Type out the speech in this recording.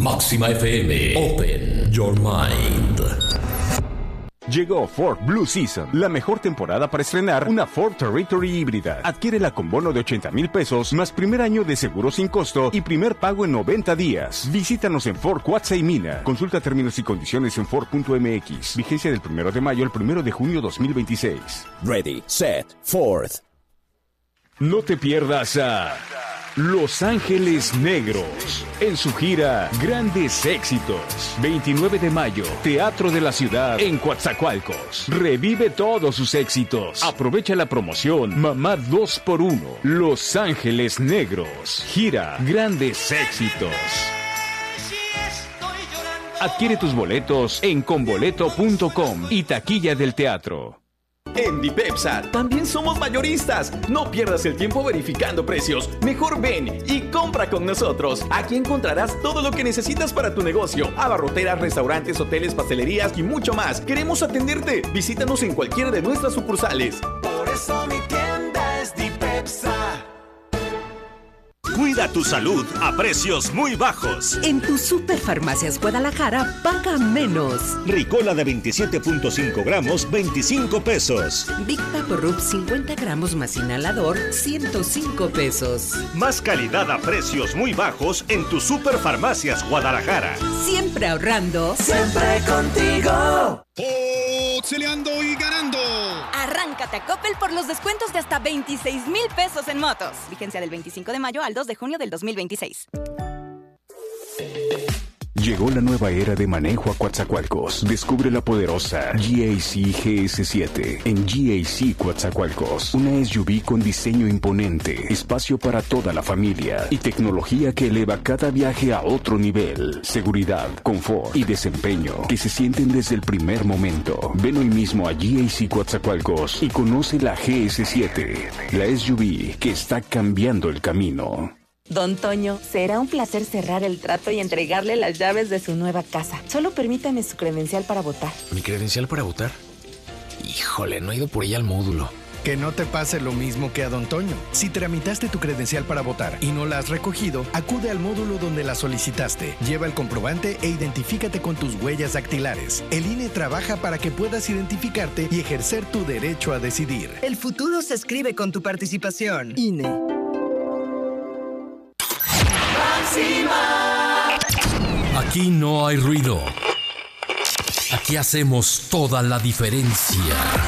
Máxima FM. Open your mind. Llegó Ford Blue Season, la mejor temporada para estrenar una Ford Territory híbrida. Adquiérela con bono de 80,000 pesos, más primer año de seguro sin costo y primer pago en 90 días. Visítanos en Ford Cuatza y Mina. Consulta términos y condiciones en Ford.mx. Vigencia del 1 de mayo al 1 de junio 2026. Ready, set, Ford. No te pierdas a Los Ángeles Negros en su gira Grandes Éxitos. 29 de mayo, Teatro de la Ciudad en Coatzacoalcos. Revive todos sus éxitos. Aprovecha la promoción Mamá 2x1. Los Ángeles Negros. Gira Grandes Éxitos. Adquiere tus boletos en conboleto.com y taquilla del teatro. En Dipepsa también somos mayoristas. No pierdas el tiempo verificando precios. Mejor ven y compra con nosotros. Aquí encontrarás todo lo que necesitas para tu negocio. Abarroteras, restaurantes, hoteles, pastelerías y mucho más. Queremos atenderte. Visítanos en cualquiera de nuestras sucursales. Por eso mi tienda es Dipepsa. Cuida tu salud a precios muy bajos. En tu Superfarmacias Guadalajara, paga menos. Ricola de 27.5 gramos, 25 pesos. Big Vaporub 50 gramos más inhalador, 105 pesos. Más calidad a precios muy bajos en tu Superfarmacias Guadalajara. Siempre ahorrando. Siempre contigo. Auxiliando y ganando. Arráncate a Coppel por los descuentos de hasta 26,000 pesos en motos. Vigencia del 25 de mayo al 2 de junio del 2026. Llegó la nueva era de manejo a Coatzacoalcos. Descubre la poderosa GAC GS7 en GAC Coatzacoalcos. Una SUV con diseño imponente, espacio para toda la familia y tecnología que eleva cada viaje a otro nivel. Seguridad, confort y desempeño que se sienten desde el primer momento. Ven hoy mismo a GAC Coatzacoalcos y conoce la GS7, la SUV que está cambiando el camino. Don Toño, será un placer cerrar el trato y entregarle las llaves de su nueva casa. Solo permítame su credencial para votar. ¿Mi credencial para votar? Híjole, no he ido por ella al módulo. Que no te pase lo mismo que a Don Toño. Si tramitaste tu credencial para votar y no la has recogido, acude al módulo donde la solicitaste. Lleva el comprobante e identifícate con tus huellas dactilares. El INE trabaja para que puedas identificarte y ejercer tu derecho a decidir. El futuro se escribe con tu participación. INE. Aquí no hay ruido. Aquí hacemos toda la diferencia.